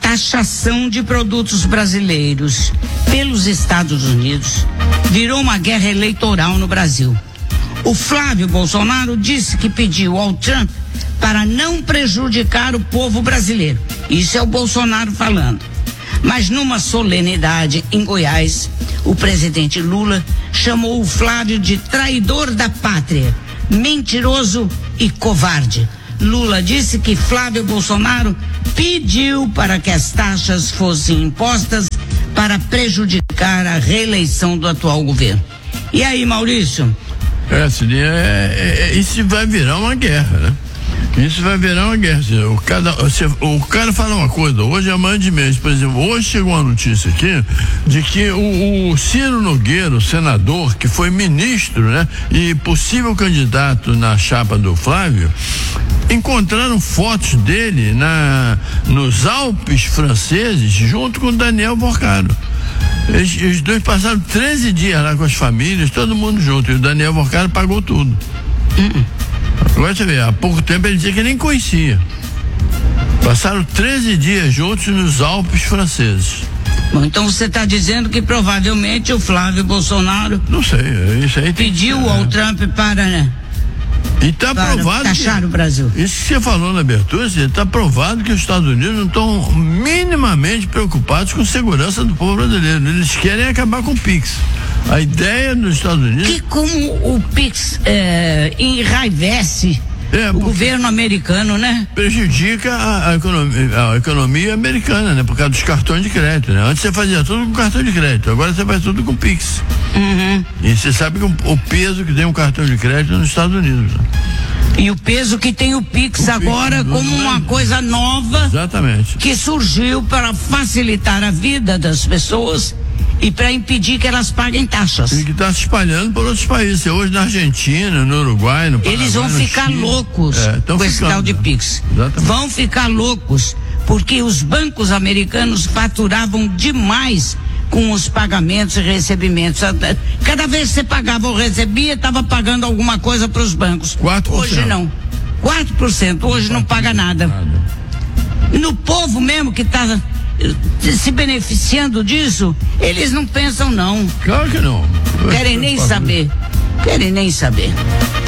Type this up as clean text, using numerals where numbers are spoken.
taxação de produtos brasileiros pelos Estados Unidos virou uma guerra eleitoral no Brasil. O Flávio Bolsonaro disse que pediu ao Trump para não prejudicar o povo brasileiro. Isso é o Bolsonaro falando. Mas numa solenidade em Goiás, o presidente Lula chamou o Flávio de traidor da pátria, mentiroso e covarde. Lula disse que Flávio Bolsonaro pediu para que as taxas fossem impostas para prejudicar a reeleição do atual governo. E aí, Maurício? Isso vai virar uma guerra, né? Isso vai virar uma guerra. O cara fala uma coisa, hoje é amanhã de mês, por exemplo, hoje chegou uma notícia aqui de que o Ciro Nogueira, o senador, que foi ministro, né? E possível candidato na chapa do Flávio, encontraram fotos dele nos Alpes franceses junto com Daniel Borcaro. Os dois passaram 13 dias lá com as famílias, todo mundo junto, e o Daniel Borcaro pagou tudo. Agora você vê, há pouco tempo ele dizia que nem conhecia. Passaram 13 dias juntos nos Alpes franceses. Bom, então você está dizendo que provavelmente o Flávio Bolsonaro, não sei, isso aí pediu ao Trump para, né? E está provado taxar o Brasil. Isso que você falou na abertura, está provado que os Estados Unidos não estão minimamente preocupados com a segurança do povo brasileiro. Eles querem acabar com o PIX. A ideia dos Estados Unidos... Que como o PIX enraivece o governo americano, né? Prejudica a economia americana, né? Por causa dos cartões de crédito, né? Antes você fazia tudo com cartão de crédito, agora você faz tudo com PIX. E você sabe que o peso que tem um cartão de crédito nos Estados Unidos. Né? E o peso que tem o PIX agora como uma coisa nova. Exatamente. Que surgiu para facilitar a vida das pessoas e para impedir que elas paguem taxas. E que está se espalhando por outros países. Hoje na Argentina, no Uruguai, no Paraguai, eles vão ficar loucos com esse tal de PIX. Exatamente. Vão ficar loucos porque os bancos americanos faturavam demais com os pagamentos e recebimentos. Cada vez que você pagava ou recebia, estava pagando alguma coisa para os bancos. 4%. Hoje não. 4%. Hoje não paga nada. No povo mesmo que está se beneficiando disso, eles não pensam não. Claro que não. Querem nem saber.